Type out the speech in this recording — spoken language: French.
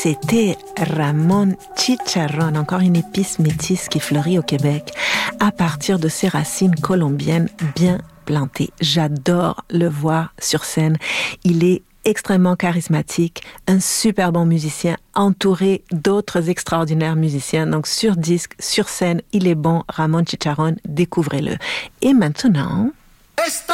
C'était Ramon Chicharrón, encore une épice métisse qui fleurit au Québec à partir de ses racines colombiennes bien plantées. J'adore le voir sur scène. Il est extrêmement charismatique, un super bon musicien, entouré d'autres extraordinaires musiciens. Donc sur disque, sur scène, il est bon. Ramon Chicharrón, découvrez-le. Et maintenant...